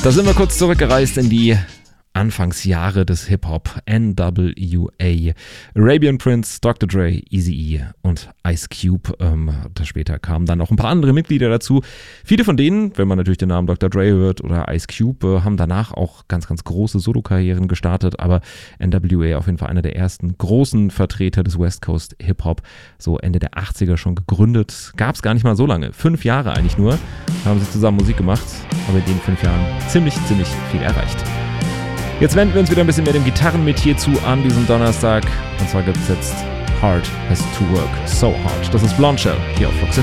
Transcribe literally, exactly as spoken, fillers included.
Da sind wir kurz zurückgereist in die Anfangsjahre des Hip-Hop. N W A, Arabian Prince, Doktor Dre, Eazy-E und Ice Cube. Ähm, das später kamen dann noch ein paar andere Mitglieder dazu. Viele von denen, wenn man natürlich den Namen Doktor Dre hört oder Ice Cube, äh, haben danach auch ganz, ganz große Solo-Karrieren gestartet. Aber N W A auf jeden Fall einer der ersten großen Vertreter des West Coast Hip-Hop. So Ende der achtziger schon gegründet. Gab es gar nicht mal so lange. Fünf Jahre eigentlich nur. Haben sie zusammen Musik gemacht. Aber in den fünf Jahren ziemlich, ziemlich viel erreicht. Jetzt wenden wir uns wieder ein bisschen mehr dem Gitarrenmetier zu an diesem Donnerstag. Und zwar gibt es jetzt Hard Has to Work So Hard. Das ist Blondshell hier auf Flux F